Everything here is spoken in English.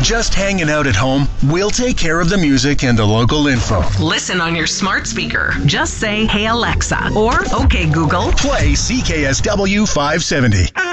just hanging out at home, we'll take care of the music and the local info. Listen on your smart speaker. Just say, "Hey Alexa," or "Okay Google." Play CKSW 570.